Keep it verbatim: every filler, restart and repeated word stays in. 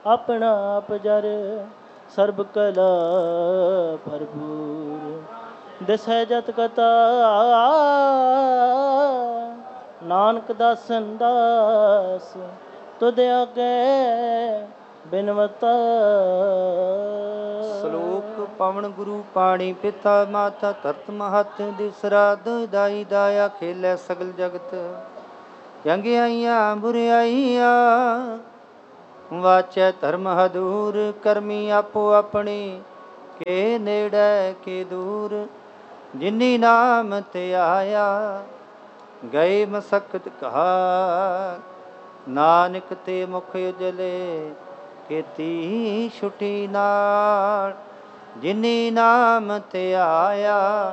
ਆਪਣਾ ਆਪ ਜਰ ਸਰਬ ਕਲਾ ਭਰਪੂਰ। ਦਿਸੈ ਜਤ ਕਤਾ ਨਾਨਕ ਦਾਸਨ ਦਾਸ ਤੁਧ ਆਗੇ ਬਿਨਵਤਾ। ਸ਼ਲੋਕ ਪਵਨ ਗੁਰੂ ਪਾਣੀ ਪਿਤਾ ਮਾਤਾ ਧਰਤ ਮਹਤ ਦਿਸਰਾ ਦਾਈ ਦਾਇਆ ਖੇਲੇ ਸਗਲ ਜਗਤ। ਚੰਗਿਆਈਆਂ ਬੁਰਿਆਈਆਂ ਵਾਚੈ ਧਰਮ ਹਦੂਰ ਕਰਮੀ ਆਪੋ ਆਪਣੀ ਕੇ ਨੇੜੇ ਕੇ ਦੂਰ। ਜਿਨੀ ਨਾਮ ਤੇ ਆਇਆ ਗਏ ਮਸਕਤ ਕਹਾ ਨਾਨਕ ਤੇ ਮੁਖ ਉਜਲੇ ਕੀਤੀ ਛੁਟੀ ਨਾਲ। ਜਿਨੀ ਨਾਮ ਤੇ ਆਇਆ